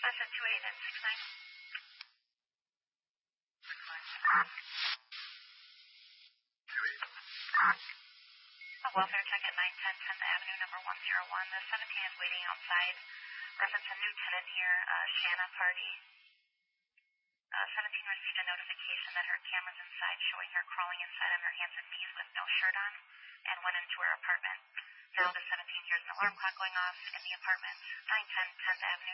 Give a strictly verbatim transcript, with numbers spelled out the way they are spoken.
That's at two eight and six nine. A welfare check at nine ten tenth Avenue, number one zero one. The seventeen is waiting outside. Reference a new tenant here, uh, Shanna Party. Uh, seventeen received a notification that her camera's inside, showing her crawling inside on her hands and knees with no shirt on, and went into her apartment. Now the seventeen hears an alarm clock going off in the apartment, nine ten tenth Avenue.